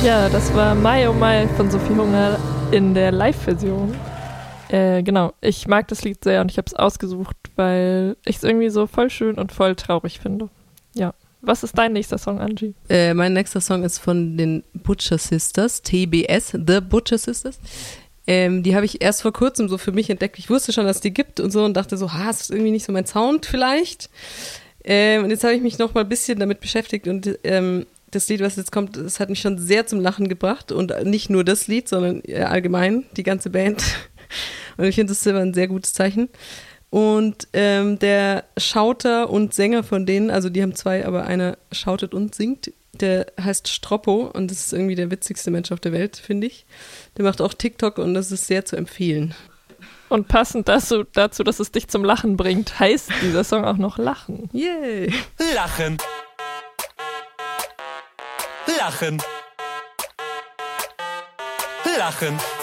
Ja, das war Mai oh Mai von Sophie Hunger in der Live-Version. Genau, ich mag das Lied sehr und ich habe es ausgesucht, weil ich es irgendwie so voll schön und voll traurig finde. Ja. Was ist dein nächster Song, Angie? Mein nächster Song ist von den Butcher Sisters, TBS, The Butcher Sisters. Die habe ich erst vor kurzem so für mich entdeckt. Ich wusste schon, dass es die gibt und so und dachte so, es ist irgendwie nicht so mein Sound vielleicht. Und jetzt habe ich mich noch mal ein bisschen damit beschäftigt und das Lied, was jetzt kommt, das hat mich schon sehr zum Lachen gebracht und nicht nur das Lied, sondern allgemein die ganze Band. Und ich finde, das ist immer ein sehr gutes Zeichen. Und der Schauter und Sänger von denen, also die haben zwei, aber einer schautet und singt, der heißt Stroppo und das ist irgendwie der witzigste Mensch auf der Welt, finde ich. Der macht auch TikTok und das ist sehr zu empfehlen. Und passend dazu, dass es dich zum Lachen bringt, heißt dieser Song auch noch Lachen. Yay! Lachen. Lachen. Lachen.